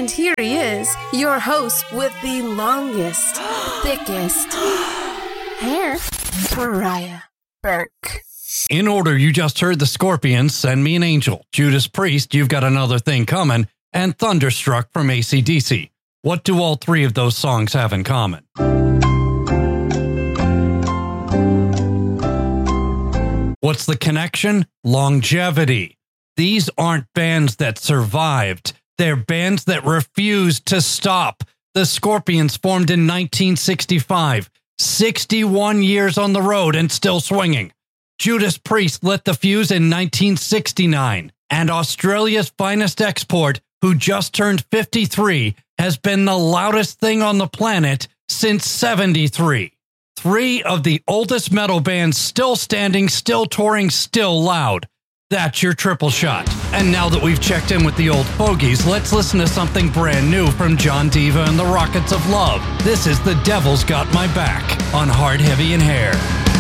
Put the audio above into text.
And here he is, your host with the longest, thickest hair, Pariah Burke. In order, you just heard the Scorpions, Send Me an Angel, Judas Priest, You've Got Another Thing Coming, and Thunderstruck from AC/DC. What do all three of those songs have in common? What's the connection? Longevity. These aren't bands that survived. They're bands that refused to stop. The Scorpions formed in 1965, 61 years on the road and still swinging. Judas Priest lit the fuse in 1969, and Australia's finest export, who just turned 53, has been the loudest thing on the planet since 73. Three of the oldest metal bands still standing, still touring, still loud. That's your triple shot. And now that we've checked in with the old fogies, let's listen to something brand new from John Diva and the Rockets of Love. This is The Devil's Got My Back on Hard, Heavy, and Hair.